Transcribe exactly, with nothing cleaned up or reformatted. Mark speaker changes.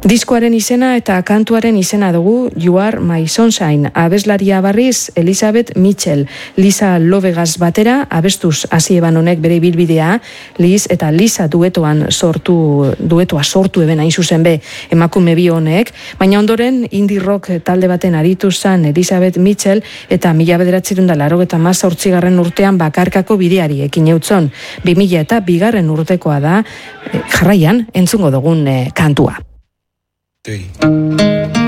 Speaker 1: Diskoaren izena eta kantuaren izena dugu You Are My Sunshine. Abeslaria barriz Elizabeth Mitchell. Lisa Lovegas batera abestuz hasi eban honek bere ibilbidea, Liz eta Lisa duetoan sortu duetoa sortu eben hain zuzen be emakume bi honek, baina ondoren indie rock talde baten aritu zan Elizabeth Mitchell eta mila bederatziehun eta laurogeita hemezortzigarren urtean bakarkako bideari ekin eutzon. bi mila eta bigarren urtekoa da, jarraian entzungo dugun kantua.
Speaker 2: Three.